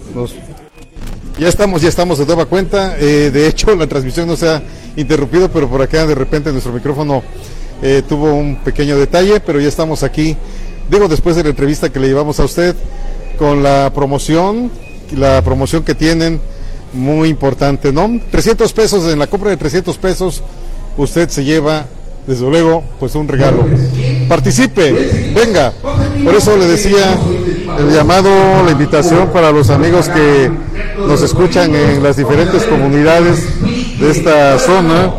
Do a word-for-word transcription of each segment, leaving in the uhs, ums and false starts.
Nos... Ya estamos, ya estamos de nueva cuenta. Eh, de hecho, la transmisión no se ha interrumpido, pero por acá de repente nuestro micrófono eh, tuvo un pequeño detalle, pero ya estamos aquí. Digo, después de la entrevista que le llevamos a usted con la promoción, la promoción que tienen, muy importante, ¿no? trescientos pesos, en la compra de trescientos pesos, usted se lleva, desde luego, pues un regalo. Participe, venga. Por eso le decía el llamado, la invitación para los amigos que nos escuchan en las diferentes comunidades de esta zona,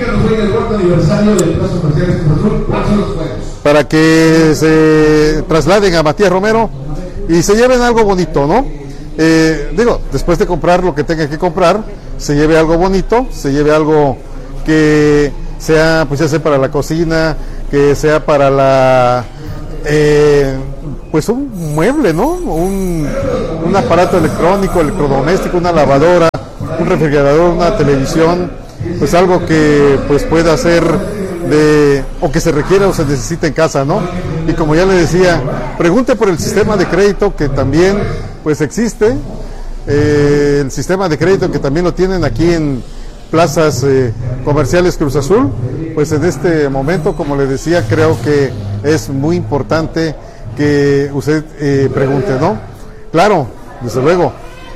para que se trasladen a Matías Romero y se lleven algo bonito, ¿no? Eh, digo, después de comprar lo que tenga que comprar, se lleve algo bonito, se lleve algo que sea, pues ya sea para la cocina, que sea para la... Eh, pues un mueble, ¿no? Un, un aparato electrónico, electrodoméstico, una lavadora, un refrigerador, una televisión, pues algo que pues pueda ser de, o que se requiera o se necesita en casa, ¿no? Y como ya le decía, pregunte por el sistema de crédito que también pues existe, eh, el sistema de crédito que también lo tienen aquí en plazas eh, comerciales Cruz Azul. Pues en este momento, como le decía, creo que es muy importante que usted eh, pregunte, ¿no? Claro, desde luego.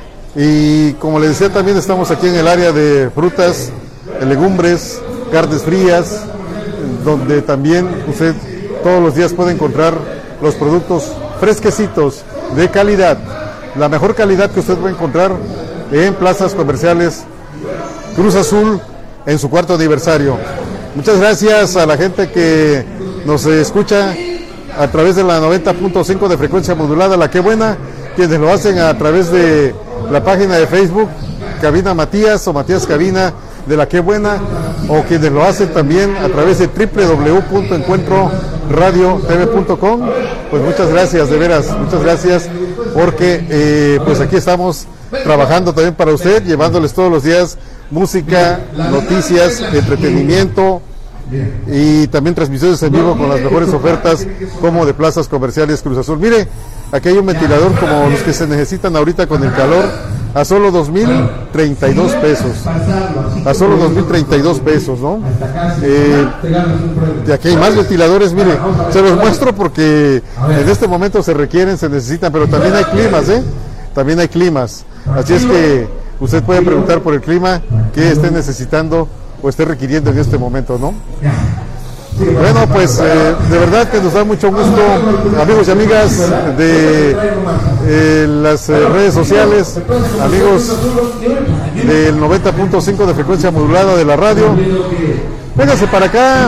Y como le decía, también estamos aquí en el área de frutas, legumbres, carnes frías, donde también usted todos los días puede encontrar los productos fresquecitos, de calidad, la mejor calidad que usted va a encontrar en plazas comerciales Cruz Azul en su cuarto aniversario. Muchas gracias a la gente que nos escucha a través de la noventa punto cinco de frecuencia modulada, La Qué Buena, quienes lo hacen a través de la página de Facebook Cabina Matías o Matías Cabina de La Qué Buena, o quienes lo hacen también a través de doble u doble u doble u punto encuentro radio t v punto com. Pues muchas gracias, de veras, muchas gracias, porque eh, pues aquí estamos trabajando también para usted, llevándoles todos los días música, noticias, entretenimiento y también transmisiones en vivo con las mejores ofertas como de plazas comerciales Cruz Azul. Mire, aquí hay un ventilador como los que se necesitan ahorita con el calor, a solo dos mil treinta y dos pesos, a solo dos mil treinta y dos pesos, ¿no? Eh, de aquí hay más ventiladores, mire, se los muestro porque en este momento se requieren, se necesitan, pero también hay climas, ¿eh? También hay climas, así es que usted puede preguntar por el clima que esté necesitando o esté requiriendo en este momento, ¿no? Bueno, pues eh, de verdad que nos da mucho gusto, amigos y amigas de eh, las eh, redes sociales, amigos del noventa punto cinco de frecuencia modulada de la radio. Véngase para acá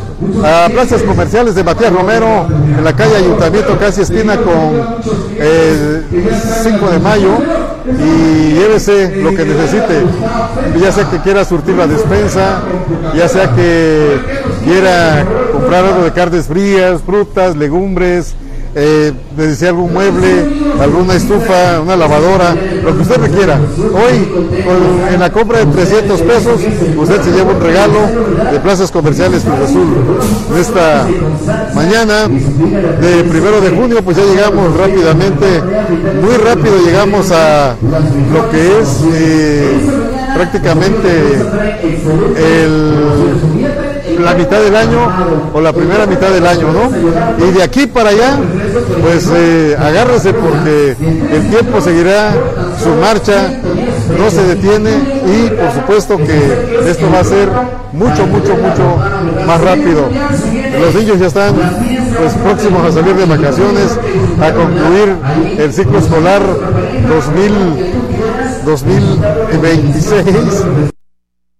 a plazas comerciales de Matías Romero, en la calle Ayuntamiento, casi esquina con el cinco de mayo, y llévese lo que necesite, ya sea que quiera surtir la despensa, ya sea que quiera comprar algo de carnes frías, frutas, legumbres, eh, necesite algún mueble, alguna estufa, una lavadora, lo que usted requiera. Hoy, con, en la compra de trescientos pesos, usted se lleva un regalo de plazas comerciales Cruz Azul. En esta mañana de primero de junio, pues ya llegamos rápidamente, muy rápido llegamos a lo que es eh, prácticamente el... la mitad del año o la primera mitad del año, ¿no? Y de aquí para allá, pues eh, agárrese porque el tiempo seguirá su marcha, no se detiene y por supuesto que esto va a ser mucho, mucho, mucho más rápido. Los niños ya están pues próximos a salir de vacaciones, a concluir el ciclo escolar dos mil veintiséis.